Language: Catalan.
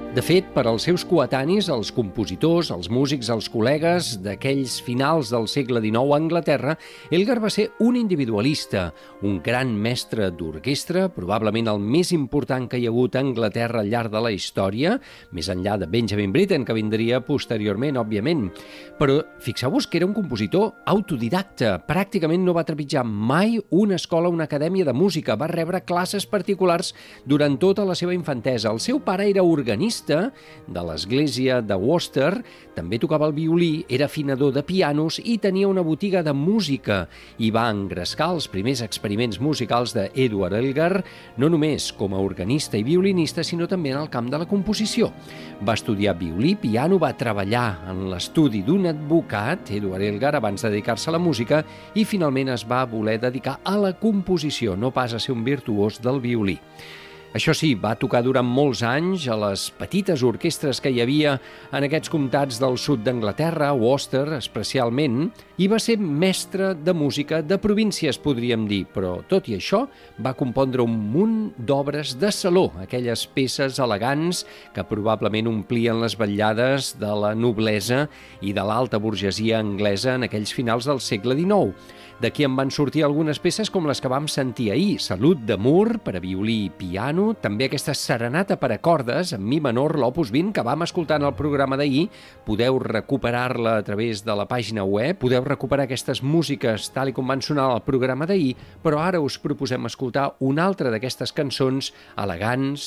De fet, per als seus coetanis, els compositors, els músics, els col·legues d'aquells finals del segle XIX a Anglaterra, Elgar va ser un individualista, un gran mestre d'orquestra, probablement el més important que hi ha hagut a Anglaterra al llarg de la història, més enllà de Benjamin Britten, que vindria posteriorment, òbviament. Però fixeu-vos que era un compositor autodidacte, pràcticament no va trepitjar mai una escola o una acadèmia de música, va rebre classes particulars durant tota la seva infantesa. El seu pare era organista de l'església de Worcester, també tocava el violí, era afinador de pianos i tenia una botiga de música i va engrescar els primers experiments musicals d'Edward Elgar, no només com a organista i violinista, sinó també en el camp de la composició. Va estudiar violí, piano, va treballar en l'estudi d'un advocat, Edward Elgar, abans de dedicar-se a la música, i finalment es va voler dedicar a la composició, no pas a ser un virtuós del violí. Això sí, va tocar durant molts anys a les petites orquestres que hi havia en aquests comtats del sud d'Anglaterra, Worcester especialment, i va ser mestre de música de províncies, podríem dir, però tot i això va compondre un munt d'obres de saló, aquelles peces elegants que probablement omplien les vetllades de la noblesa i de l'alta burgesia anglesa en aquells finals del segle XIX. D'aquí en van sortir algunes peces com les que vam sentir ahir, Salut de Moore per a violí i piano, també aquesta serenata per a cordes en mi menor, l'Opus 20, que vam escoltar en el programa d'ahir. Podeu recuperar-la a través de la pàgina web, podeu recuperar aquestes músiques tal com van sonar al programa d'ahir, però ara us proposem escoltar una altra d'aquestes cançons elegants,